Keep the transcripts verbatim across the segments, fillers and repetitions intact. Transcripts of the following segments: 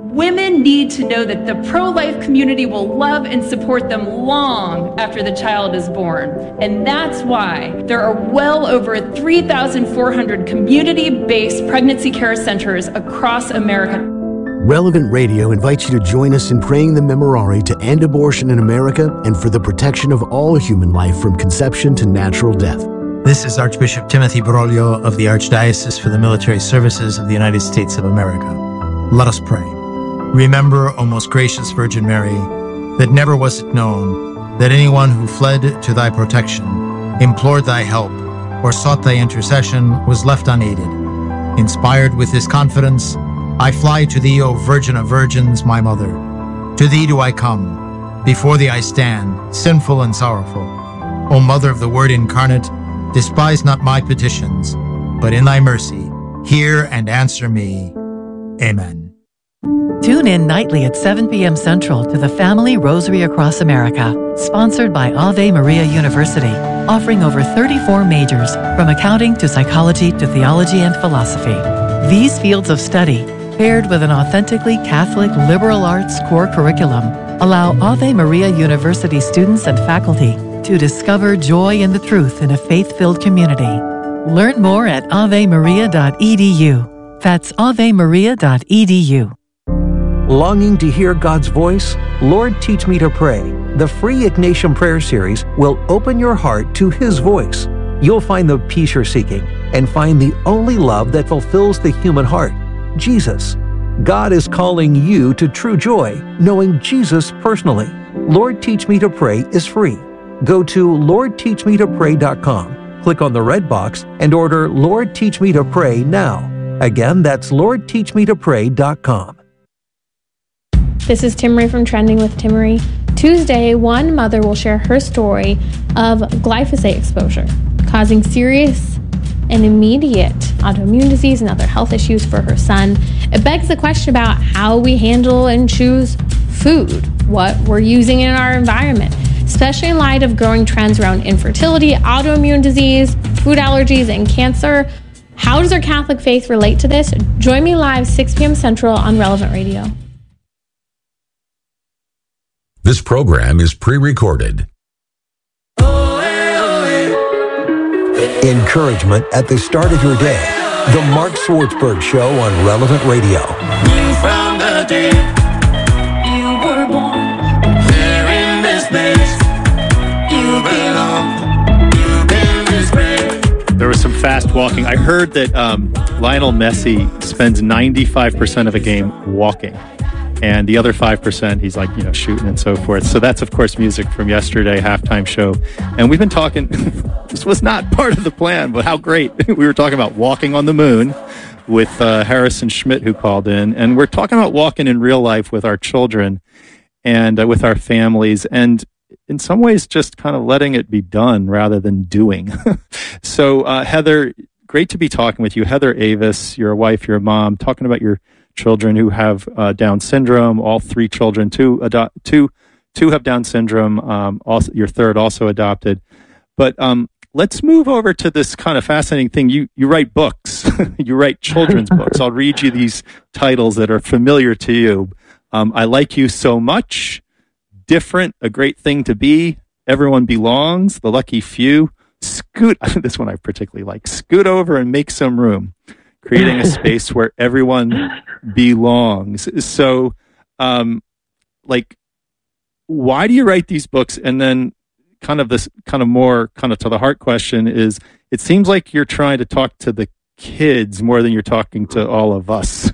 Women need to know that the pro-life community will love and support them long after the child is born. And that's why there are well over three thousand four hundred community-based pregnancy care centers across America. Relevant Radio invites you to join us in praying the Memorare to end abortion in America and for the protection of all human life from conception to natural death. This is Archbishop Timothy Broglio of the Archdiocese for the Military Services of the United States of America. Let us pray. Remember, O most gracious Virgin Mary, that never was it known that anyone who fled to thy protection, implored thy help, or sought thy intercession was left unaided. Inspired with this confidence, I fly to thee, O Virgin of Virgins, my Mother. To thee do I come. Before thee I stand, sinful and sorrowful. O Mother of the Word incarnate, despise not my petitions, but in thy mercy, hear and answer me. Amen. Tune in nightly at seven p.m. Central to the Family Rosary Across America, sponsored by Ave Maria University, offering over thirty-four majors, from accounting to psychology to theology and philosophy. These fields of study, paired with an authentically Catholic liberal arts core curriculum, allow Ave Maria University students and faculty to discover joy in the truth in a faith-filled community. Learn more at ave maria dot e d u. That's ave maria dot e d u. Longing to hear God's voice? Lord, Teach Me to Pray. The free Ignatian Prayer Series will open your heart to His voice. You'll find the peace you're seeking and find the only love that fulfills the human heart, Jesus. God is calling you to true joy, knowing Jesus personally. Lord, Teach Me to Pray is free. Go to lord teach me to pray dot com, click on the red box, and order Lord, Teach Me to Pray now. Again, that's lord teach me to pray dot com. This is Timmery from Trending with Timmery. Tuesday, one mother will share her story of glyphosate exposure, causing serious and immediate autoimmune disease and other health issues for her son. It begs the question about how we handle and choose food, what we're using in our environment, especially in light of growing trends around infertility, autoimmune disease, food allergies, and cancer. How does our Catholic faith relate to this? Join me live six p.m. Central on Relevant Radio. This program is pre-recorded. Encouragement at the start of your day. The Mark Swartzberg Show on Relevant Radio. You from the day you were born, there in this place, you belong, you've been displayed. There was some fast walking. I heard that um, Lionel Messi spends ninety-five percent of a game walking. And the other five percent, he's like, you know, shooting and so forth. So that's, of course, music from yesterday, halftime show. And we've been talking, this was not part of the plan, but how great. We were talking about walking on the moon with uh, Harrison Schmidt, who called in. And we're talking about walking in real life with our children and uh, with our families. And in some ways, just kind of letting it be done rather than doing. So, uh, Heather, great to be talking with you. Heather Avis, you're a wife, you're a mom, talking about your children who have uh, Down syndrome. All three children, two ado- two two have Down syndrome. Um, also, your third also adopted. But um, let's move over to this kind of fascinating thing. You you write books. You write children's books. I'll read you these titles that are familiar to you. Um, I Like You So Much, Different, A Great Thing to Be, Everyone Belongs, The Lucky Few. Scoot. This one I particularly like. Scoot Over and Make Some Room. Creating a space where everyone belongs. So, um, like, why do you write these books? And then kind of this kind of more kind of to the heart question is, it seems like you're trying to talk to the kids more than you're talking to all of us.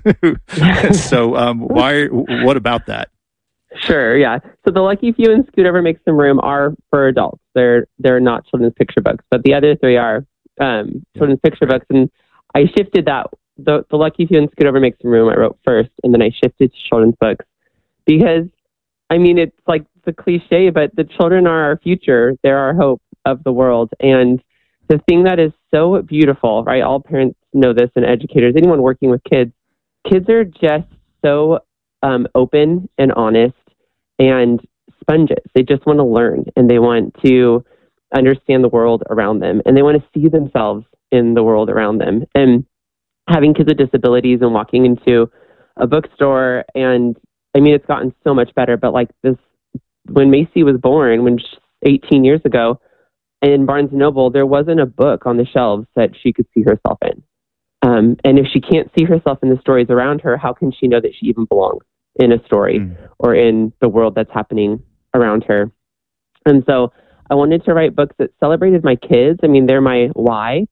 So, um, why, what about that? Sure. Yeah. So the Lucky Few and Scoot Over Make Some Room are for adults. They're, they're not children's picture books, but the other three are, um, children's picture books. And I shifted that, the, the Lucky Few and Scoot Over Make Some Room I wrote first, and then I shifted to children's books because, I mean, it's like the cliche, but the children are our future. They're our hope of the world. And the thing that is so beautiful, right? All parents know this, and educators, anyone working with kids, kids are just so um, open and honest and sponges. They just want to learn, and they want to understand the world around them, and they want to see themselves in the world around them. And having kids with disabilities and walking into a bookstore. And I mean, it's gotten so much better, but like this, when Macy was born, when she, eighteen years ago, in Barnes and Noble, there wasn't a book on the shelves that she could see herself in. Um, and if she can't see herself in the stories around her, how can she know that she even belongs in a story mm. or in the world that's happening around her? And so I wanted to write books that celebrated my kids. I mean, they're my why.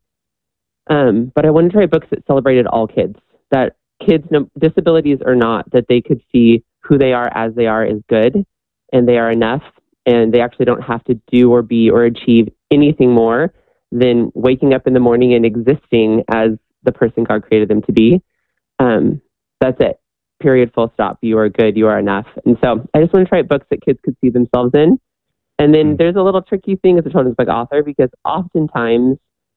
Um, but I wanted to write books that celebrated all kids, that kids, no, disabilities or not, that they could see who they are as they are is good and they are enough. And they actually don't have to do or be or achieve anything more than waking up in the morning and existing as the person God created them to be. Um, that's it. Period. Full stop. You are good. You are enough. And so I just want to write books that kids could see themselves in. And then there's a little tricky thing as a children's book author, because oftentimes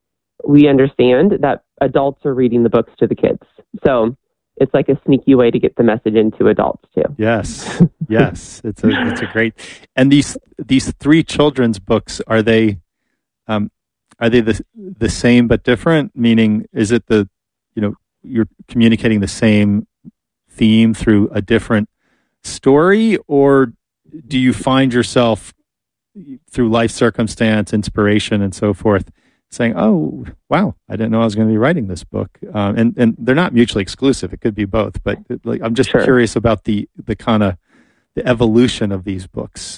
we understand that adults are reading the books to the kids. So it's like a sneaky way to get the message into adults too. Yes, yes, it's a it's a great. And these these three children's books, are they um, are they the the same but different? Meaning, is it the you know you're communicating the same theme through a different story, or do you find yourself through life circumstance, inspiration, and so forth, saying, "Oh, wow, I didn't know I was going to be writing this book," um, and and they're not mutually exclusive. It could be both, but like, I'm just sure. curious about the the kind of the evolution of these books.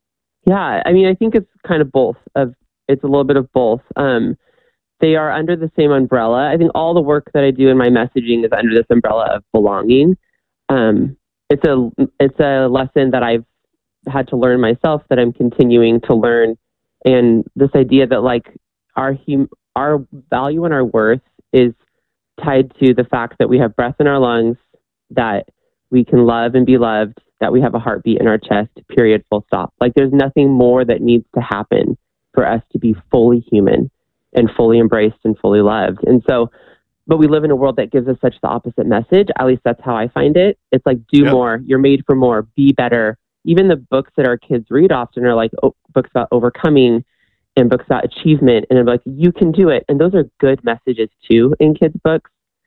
Yeah, I mean, I think it's kind of both. Of it's a little bit of both. Um, they are under the same umbrella. I think all the work that I do in my messaging is under this umbrella of belonging. Um, it's a it's a lesson that I've had to learn myself, that I'm continuing to learn, and this idea that like our hum- our value and our worth is tied to the fact that we have breath in our lungs, that we can love and be loved, that we have a heartbeat in our chest, period, full stop. Like there's nothing more that needs to happen for us to be fully human and fully embraced and fully loved. And so, but we live in a world that gives us such the opposite message. At least that's how I find it. It's like, do yep. more, you're made for more, be better. Even the books that our kids read often are like oh, books about overcoming and books about achievement. And I'm like, you can do it. And those are good messages too in kids' books.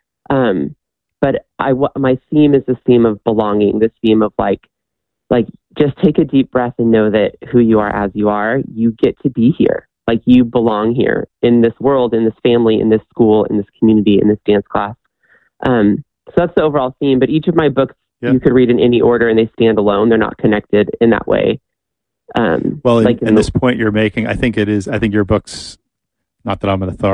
Um, but I, my theme is this theme of belonging, this theme of like, like just take a deep breath and know that who you are as you are, you get to be here. Like you belong here in this world, in this family, in this school, in this community, in this dance class. Um, so that's the overall theme. But each of my books, yep. you could read in any order and they stand alone. They're not connected in that way. Um, well, like in, in this point you're making, I think it is, I think your books, not that I'm an authority,